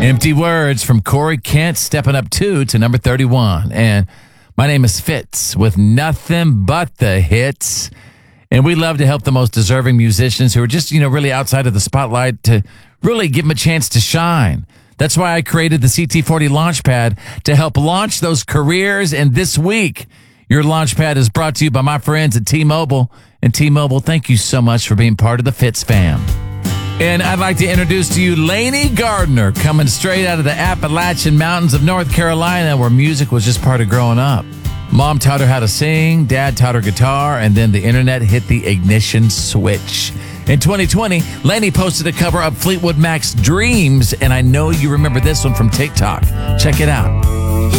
Empty Words from Corey Kent, stepping up 2 to number 31. And my name is Fitz with nothing but the hits. And we love to help the most deserving musicians who are just, really outside of the spotlight to really give them a chance to shine. That's why I created the CT40 Launchpad to help launch those careers. And this week, your Launchpad is brought to you by my friends at T-Mobile. And T-Mobile, thank you so much for being part of the Fitz fam. And I'd like to introduce to you Lainey Gardner, coming straight out of the Appalachian Mountains of North Carolina, where music was just part of growing up. Mom taught her how to sing, Dad taught her guitar, and then the internet hit the ignition switch. In 2020, Lainey posted a cover of Fleetwood Mac's Dreams, and I know you remember this one from TikTok. Check it out.